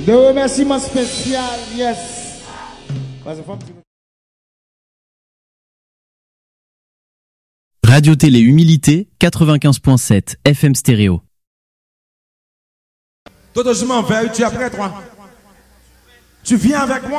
De remerciements spécial, yes. Radio Télé Humilité, 95.7 FM stéréo. Tout doucement, vers tu es prêt, toi? Tu viens avec moi?